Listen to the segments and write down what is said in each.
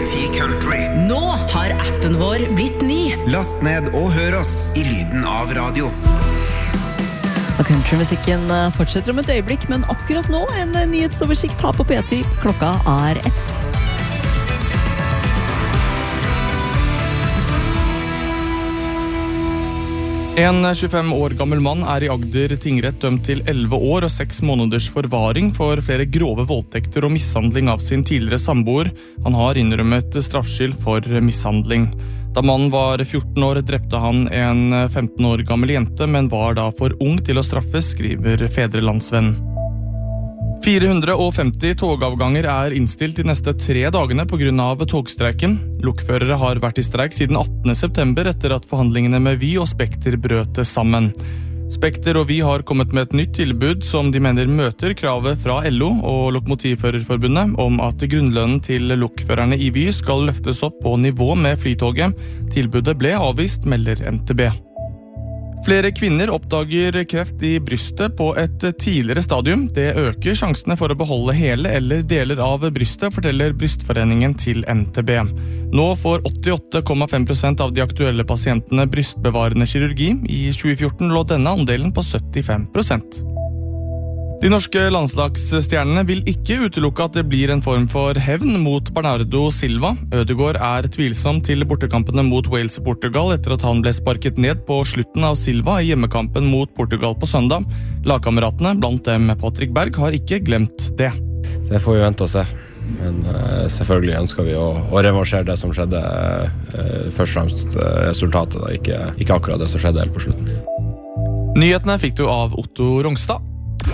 P10 Country. Nå har appen vår blitt ny. Last ned og hør oss I lyden av radio. Og countrymusikken fortsetter om et øyeblikk, men akkurat nå en nyhetsoversikt her på P10. Klokka 1. En 25 år gammel mann I Agder tingrett dømt til 11 år og 6 måneders forvaring for flere grove voldtekter og mishandling av sin tidligere samboer. Han har innrømmet straffskyld for mishandling. Da mannen var 14 år drepte han en 15 år gammel jente, men var da for ung til å straffes, skriver Fedrelandsvennen. 450 togavganger innstilt de neste 3 dagene på grunn av togstreiken. Lokførere har vært I streik siden 18. september etter at forhandlingene med Vy og Spekter brøt sammen. Spekter og Vy har kommet med et nytt tilbud som de mener møter kravet fra LO og Lokomotivførerforbundet om at grunnlønnen til lokførerne I Vy skal løftes opp på nivå med flytoget. Tilbudet ble avvist, melder NTB. Flere kvinner oppdager kreft I brystet på et tidligere stadium. Det øker sjansene for å beholde hele eller deler av brystet, forteller Brystforeningen til NTB. Nå får 88,5% av de aktuelle pasientene brystbevarende kirurgi. I 2014 lå denne andelen på 75%. De norske landslagsstjernene vil ikke utelukke at det blir en form for hevn mot Bernardo Silva. Ødegaard tvilsom til bortekampene mot Wales og Portugal etter at han ble sparket ned på slutten av Silva I hjemmekampen mot Portugal på søndag. Lagkameratene, blant dem Patrick Berg, har ikke glemt det. Det får vi vente og se. Men selvfølgelig ønsker vi å revansjere det som skjedde. Først og fremst resultatet, da. Ikke akkurat det som skjedde helt på slutten. Nyhetene fikk du av Otto Rongstad.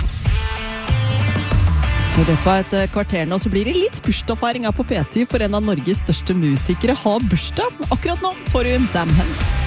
I løpet av et kvarter nå så blir det litt bursdagsfeiring på P10 for en av Norges største musikere har bursdag. Akkurat nå får du Sam Hunt.